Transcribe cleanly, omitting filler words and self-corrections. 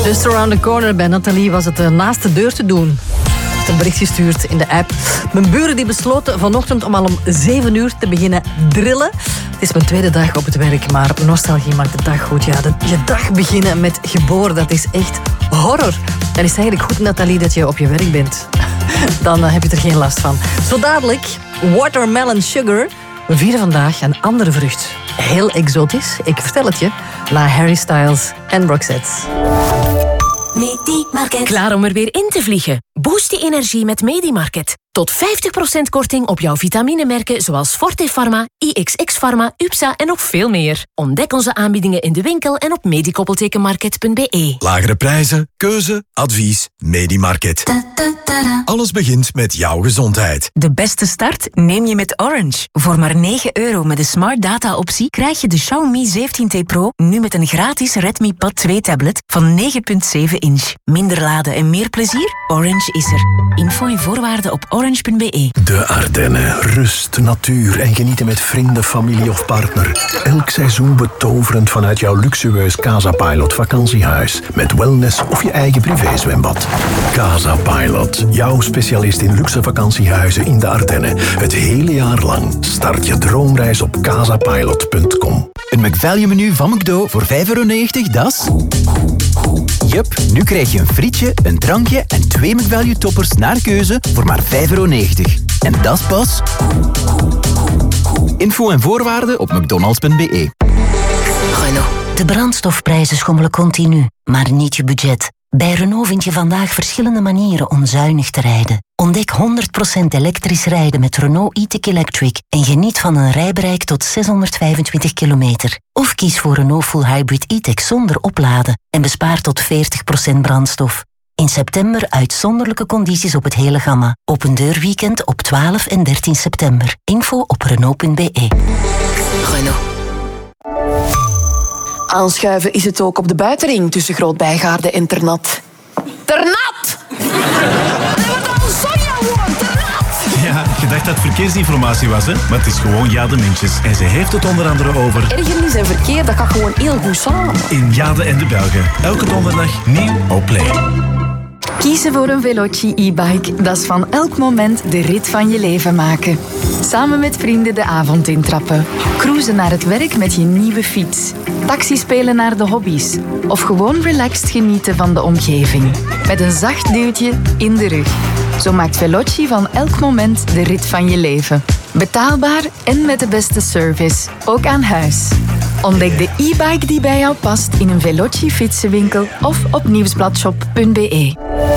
Just Around the Corner bij Nathalie was het naast de deur te doen. Een bericht gestuurd in de app. Mijn buren die besloten vanochtend om al om 7 uur te beginnen drillen. Het is mijn tweede dag op het werk, maar nostalgie maakt de dag goed. Ja, je dag beginnen met geboren, dat is echt horror. Dan is het eigenlijk goed, Nathalie, dat je op je werk bent. Dan heb je er geen last van. Zo dadelijk, watermelon sugar. We vieren vandaag een andere vrucht. Heel exotisch, ik vertel het je, na Harry Styles en Roxette. Medimarket. Klaar om er weer in te vliegen? Boost je energie met Medimarket. Tot 50% korting op jouw vitaminemerken zoals Forte Pharma, IXX Pharma, UPSA en nog veel meer. Ontdek onze aanbiedingen in de winkel en op medikoppeltekenmarket.be. Lagere prijzen, keuze, advies, Medimarket. Alles begint met jouw gezondheid. De beste start neem je met Orange. Voor maar €9 met de Smart Data optie krijg je de Xiaomi 17T Pro nu met een gratis Redmi Pad 2 tablet van 9,7 inch. Minder laden en meer plezier? Orange is er. Info en voorwaarden op orange.be. De Ardennen. Rust, natuur en genieten met vrienden, familie of partner. Elk seizoen betoverend vanuit jouw luxueus Casa Pilot vakantiehuis. Met wellness of je eigen privézwembad. Casa Pilot. Jouw specialist in luxe vakantiehuizen in de Ardennen. Het hele jaar lang. Start je droomreis op casapilot.com. Een McValue-menu van McDo voor €5,90, dat is... Jup, nu krijg je een frietje, een drankje en 2 McValue-toppers naar keuze voor maar €5,90. En dat is pas... Info en voorwaarden op mcdonalds.be. Renault. De brandstofprijzen schommelen continu, maar niet je budget. Bij Renault vind je vandaag verschillende manieren om zuinig te rijden. Ontdek 100% elektrisch rijden met Renault e-tech Electric en geniet van een rijbereik tot 625 kilometer. Of kies voor Renault Full Hybrid e-tech zonder opladen en bespaar tot 40% brandstof. In september uitzonderlijke condities op het hele gamma. Open deurweekend op 12 en 13 september. Info op Renault.be. Renault. Aanschuiven is het ook op de buitenring tussen Groot-Bijgaarde en Ternat. Ternat! Ja, je dacht dat het verkeersinformatie was, hè? Maar het is gewoon Jade Mintjes. En ze heeft het onder andere over... Ergernis en verkeer, dat gaat gewoon heel goed samen. In Jade en de Belgen. Elke donderdag nieuw op Play. Kiezen voor een Veloci e-bike, dat is van elk moment de rit van je leven maken. Samen met vrienden de avond intrappen. Cruisen naar het werk met je nieuwe fiets. Taxi spelen naar de hobby's. Of gewoon relaxed genieten van de omgeving. Met een zacht duwtje in de rug. Zo maakt Veloci van elk moment de rit van je leven. Betaalbaar en met de beste service. Ook aan huis. Ontdek de e-bike die bij jou past in een Veloci fietsenwinkel of op nieuwsbladshop.be.